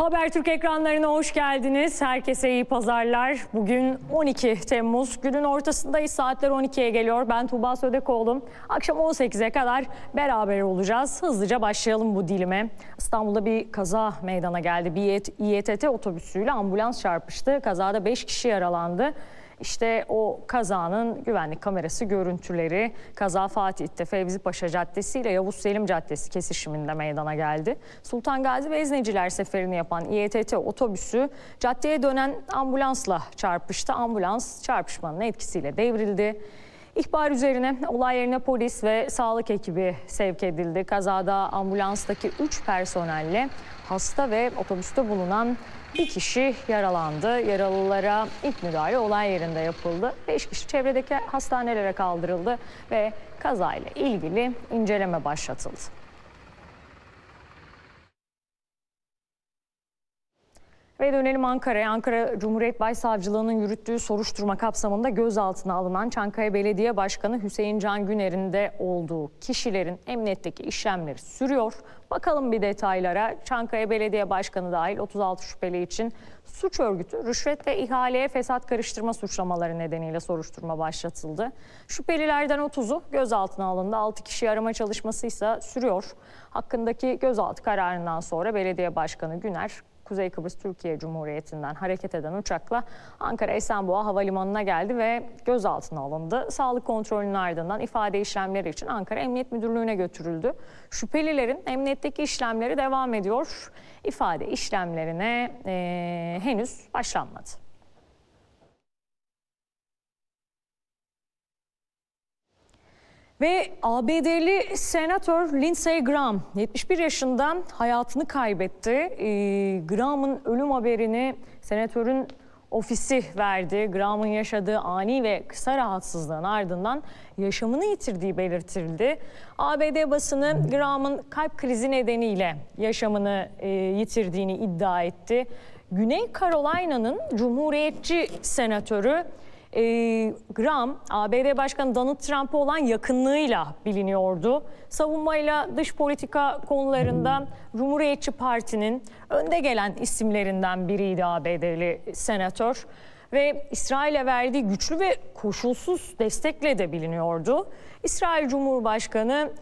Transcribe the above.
Habertürk ekranlarına hoş geldiniz. Herkese iyi pazarlar. Bugün 12 Temmuz. Günün ortasındayız. Saatler 12'ye geliyor. Ben Tuğba Södekoğlu. Akşam 18'e kadar beraber olacağız. Hızlıca başlayalım bu dilime. İstanbul'da bir kaza meydana geldi. Bir İETT otobüsüyle ambulans çarpıştı. Kazada 5 kişi yaralandı. İşte o kazanın güvenlik kamerası görüntüleri. Kaza Fatih'te Fevzi Paşa Caddesi ile Yavuz Selim Caddesi kesişiminde meydana geldi. Sultan Gazi ve Ezneciler seferini yapan İETT otobüsü caddeye dönen ambulansla çarpıştı. Ambulans çarpışmanın etkisiyle devrildi. İhbar üzerine olay yerine polis ve sağlık ekibi sevk edildi. Kazada ambulanstaki 3 personelle hasta ve otobüste bulunan bir kişi yaralandı. Yaralılara ilk müdahale olay yerinde yapıldı. 5 kişi çevredeki hastanelere kaldırıldı ve kazayla ilgili inceleme başlatıldı. Ve dönelim Ankara'ya. Ankara Cumhuriyet Başsavcılığı'nın yürüttüğü soruşturma kapsamında gözaltına alınan Çankaya Belediye Başkanı Hüseyin Can Güner'in de olduğu kişilerin emniyetteki işlemleri sürüyor. Bakalım bir detaylara. Çankaya Belediye Başkanı dahil 36 şüpheli için suç örgütü, rüşvet ve ihaleye fesat karıştırma suçlamaları nedeniyle soruşturma başlatıldı. Şüphelilerden 30'u gözaltına alındı. 6 kişi arama çalışması ise sürüyor. Hakkındaki gözaltı kararından sonra Belediye Başkanı Güner, Kuzey Kıbrıs Türkiye Cumhuriyeti'nden hareket eden uçakla Ankara Esenboğa Havalimanı'na geldi ve gözaltına alındı. Sağlık kontrolünün ardından ifade işlemleri için Ankara Emniyet Müdürlüğü'ne götürüldü. Şüphelilerin emniyetteki işlemleri devam ediyor. İfade işlemlerine henüz başlanmadı. Ve ABD'li senatör Lindsey Graham 71 yaşında hayatını kaybetti. Graham'ın ölüm haberini senatörün ofisi verdi. Graham'ın yaşadığı ani ve kısa rahatsızlığın ardından yaşamını yitirdiği belirtildi. ABD basını Graham'ın kalp krizi nedeniyle yaşamını yitirdiğini iddia etti. Güney Carolina'nın Cumhuriyetçi senatörü Graham, ABD Başkanı Donald Trump'a olan yakınlığıyla biliniyordu. Savunmayla dış politika konularında Cumhuriyetçi Parti'nin önde gelen isimlerinden biriydi ABD'li senatör. Ve İsrail'e verdiği güçlü ve koşulsuz destekle de biliniyordu. İsrail Cumhurbaşkanı